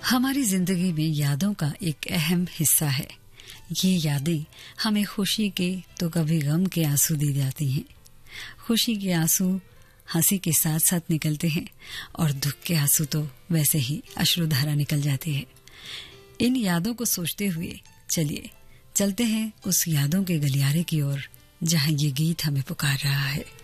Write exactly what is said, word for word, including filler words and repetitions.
हमारी जिंदगी में यादों का एक अहम हिस्सा है। ये यादें हमें खुशी के तो कभी गम के आंसू दे जाती हैं। खुशी के आंसू हंसी के साथ साथ निकलते हैं और दुख के आंसू तो वैसे ही अश्रुधारा निकल जाती है। इन यादों को सोचते हुए चलिए चलते हैं उस यादों के गलियारे की ओर जहां ये गीत हमें पुकार रहा है।